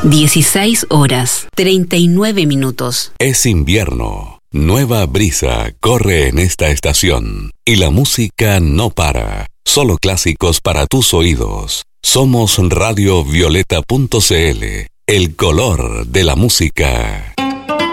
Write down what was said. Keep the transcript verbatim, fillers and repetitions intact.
dieciséis horas, treinta y nueve minutos. Es invierno. Nueva brisa corre en esta estación. Y la música no para. Solo clásicos para tus oídos. Somos radio violeta punto c l. El color de la música.